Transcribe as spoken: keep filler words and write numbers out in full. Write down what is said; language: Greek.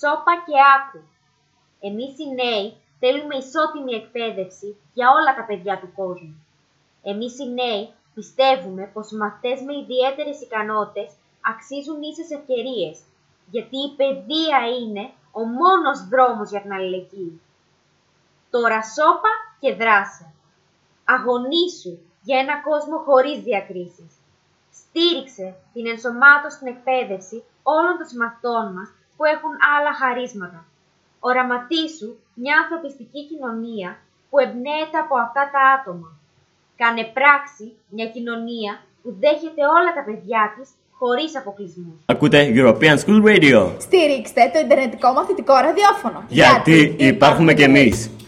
Σώπα και άκου. Εμείς οι νέοι θέλουμε ισότιμη εκπαίδευση για όλα τα παιδιά του κόσμου. Εμείς οι νέοι πιστεύουμε πως οι μαθητές με ιδιαίτερες ικανότητες αξίζουν ίσες ευκαιρίες, γιατί η παιδεία είναι ο μόνος δρόμος για την αλληλεγγύη. Τώρα σώπα και δράσε. Αγωνίσου για ένα κόσμο χωρίς διακρίσεις. Στήριξε την ενσωμάτωση στην εκπαίδευση όλων των συμμαθητών μας που έχουν άλλα χαρίσματα. Οραματίσου μια ανθρωπιστική κοινωνία που εμπνέεται από αυτά τα άτομα. Κάνε πράξη μια κοινωνία που δέχεται όλα τα παιδιά της χωρίς αποκλεισμούς. Ακούτε European School Radio. Στηρίξτε το ιντερνετικό μαθητικό ραδιόφωνο. Γιατί υπάρχουμε κι εμείς.